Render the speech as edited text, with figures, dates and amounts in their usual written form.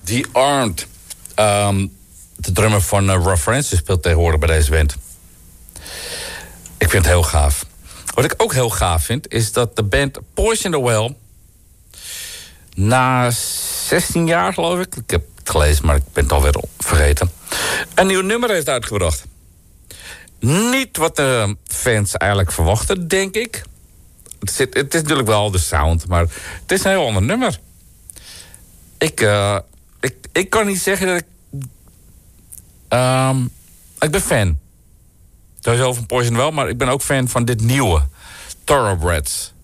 The Armed. De drummer van Rough Francis speelt tegenwoordig bij deze band. Ik vind het heel gaaf. Wat ik ook heel gaaf vind, is dat de band Poison the Well... na 16 jaar, geloof ik heb het gelezen, maar ik ben het alweer vergeten... een nieuw nummer heeft uitgebracht. Niet wat de fans eigenlijk verwachten, denk ik. Het is natuurlijk wel de sound, maar het is een heel ander nummer. Ik kan niet zeggen dat ik ben fan. Sowieso van Poison wel, maar ik ben ook fan van dit nieuwe. Thoroughbreds.